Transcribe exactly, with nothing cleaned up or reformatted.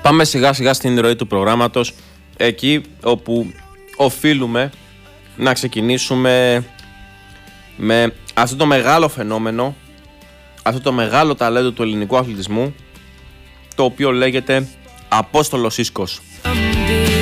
Πάμε σιγά σιγά στην ροή του προγράμματος, εκεί όπου οφείλουμε να ξεκινήσουμε με αυτό το μεγάλο φαινόμενο, αυτό το μεγάλο ταλέντο του ελληνικού αθλητισμού, το οποίο λέγεται Απόστολος Ίσκος.